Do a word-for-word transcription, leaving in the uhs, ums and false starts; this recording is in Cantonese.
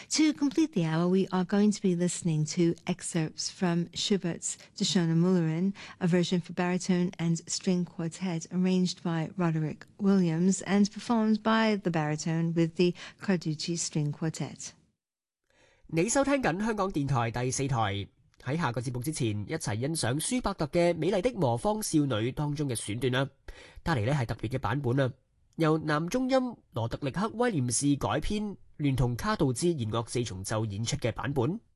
To complete the hour, we are going to be listening to excerpts from Schubert's Die Schöne Müllerin, a version for baritone and string quartet arranged by Roderick Williams and performed by the baritone with the Carducci String Quartet. 你收聽緊香港電台第四台。喺下個節目之前，一齊欣賞舒伯特嘅《美麗的磨坊少女》當中嘅選段啦。帶嚟呢係特別嘅版本啊，由男中音羅特力克威廉士改編，聯同卡杜茲弦樂四重奏演出嘅版本。